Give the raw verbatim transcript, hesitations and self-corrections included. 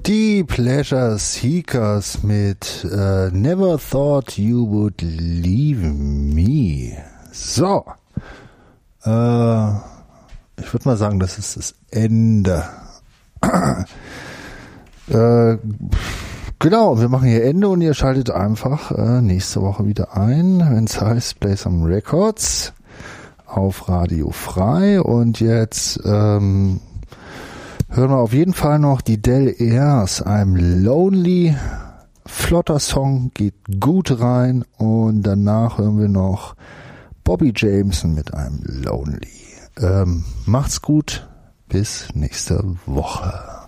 Die Pleasure Seekers mit äh, Never Thought You Would Leave Me. So. Äh, ich würde mal sagen, das ist das Ende. äh, genau, wir machen hier Ende und ihr schaltet einfach äh, nächste Woche wieder ein, wenn es heißt Play Some Records auf Radio Frei. Und jetzt ähm, hören wir auf jeden Fall noch die Del Airs, I'm Lonely. Flotter Song, geht gut rein. Und danach hören wir noch Bobby Jameson mit einem Lonely. Ähm, macht's gut, bis nächste Woche.